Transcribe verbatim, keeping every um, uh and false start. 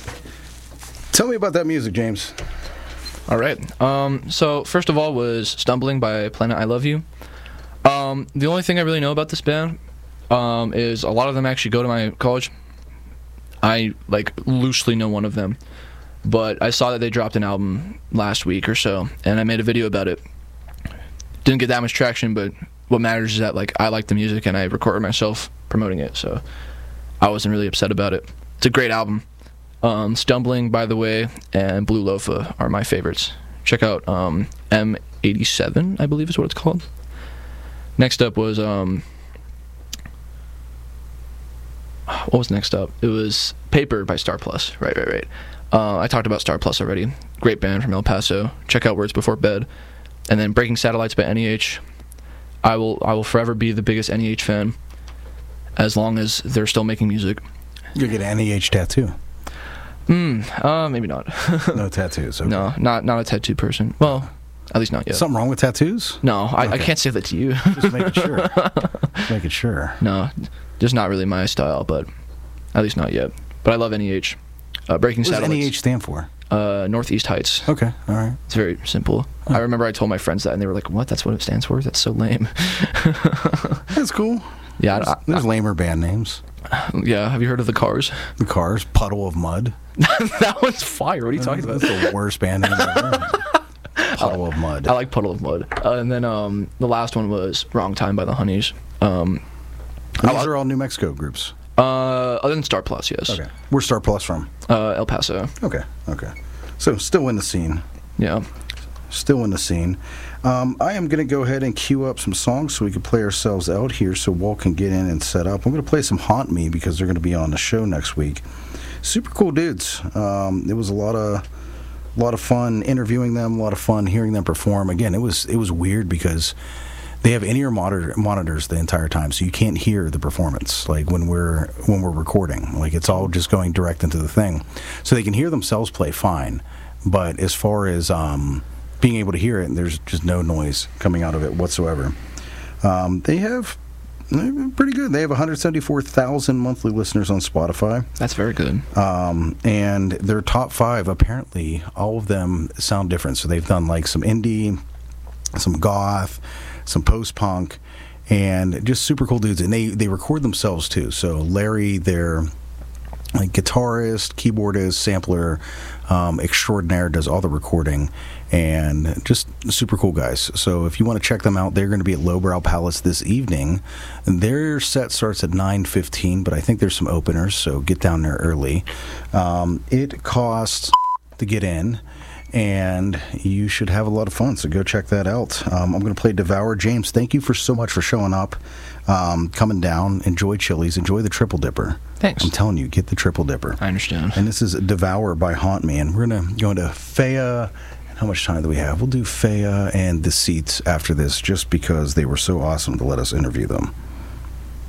Tell me about that music, James. All right. Um, so first of all was Stumbling by Planet I Love You. Um, the only thing I really know about this band um, is a lot of them actually go to my college. I like loosely know one of them, but I saw that they dropped an album last week or so, and I made a video about it. Didn't get that much traction, but what matters is that like I like the music and I recorded myself promoting it, so I wasn't really upset about it. It's a great album. Um, Stumbling, by the way, and Blue Loafa are my favorites. Check out um, M eighty-seven, I believe is what it's called. Next up was, um, what was next up? It was Paper by Star Plus. Right, right, right. Uh, I talked about Star Plus already. Great band from El Paso. Check out Words Before Bed. And then Breaking Satellites by N E H. I will, I will forever be the biggest N E H fan as long as they're still making music. You'll get an N E H tattoo. Hmm, uh, maybe not. No tattoos, okay. No, not not a tattoo person. Well, at least not yet. Something wrong with tattoos? No, I, Okay. I can't say that to you. Just making sure. Just making sure. No, just not really my style, but at least not yet. But I love N E H. Uh, Breaking What does Satellites. N E H stand for? Uh, Northeast Heights. Okay, all right. It's very simple. I remember I told my friends that, and they were like, "What? That's what it stands for? That's so lame." That's cool. Yeah, I, There's, I, there's lamer band names. yeah. Have you heard of the Cars? The Cars, Puddle of Mud. That one's fire. What are you talking about? That's the worst band name ever. Puddle of Mud. I like Puddle of Mud. Uh, and then um, the last one was Wrong Time by the Honeys. Um, These I- are all New Mexico groups. uh, other than Star Plus, yes. Okay. Where's Star Plus from? Uh, El Paso. Okay, okay. So still in the scene. Yeah. Still in the scene. Um, I am going to go ahead and queue up some songs so we can play ourselves out here so Walt can get in and set up. I'm going to play some Haunt Me because they're going to be on the show next week. Super cool dudes. Um, it was a lot of a lot of fun interviewing them, a lot of fun hearing them perform. Again, it was it was weird because they have in-ear monitor, monitors the entire time, so you can't hear the performance like when we're when we're recording. Like it's all just going direct into the thing, so they can hear themselves play fine. But as far as um, being able to hear it, there's just no noise coming out of it whatsoever. Um, they have they're pretty good. They have one hundred seventy-four thousand monthly listeners on Spotify. That's very good. Um, and their top five, apparently, all of them sound different. So they've done like some indie, some goth, some post-punk, and just super cool dudes. And they, they record themselves too. So Larry, their like guitarist, keyboardist, sampler um, extraordinaire, does all the recording, and just super cool guys. So if you want to check them out, they're going to be at Lowbrow Palace this evening. Their set starts at nine fifteen, but I think there's some openers, so get down there early. Um, it costs to get in, and you should have a lot of fun, so go check that out. Um, I'm going to play Devour. James, thank you for so much for showing up, um, coming down. Enjoy Chili's. Enjoy the Triple Dipper. Thanks. I'm telling you, get the Triple Dipper. I understand. And this is Devour by Haunt Me, and we're going to go into Faya. How much time do we have? We'll do Faya and Deceits after this, just because they were so awesome to let us interview them.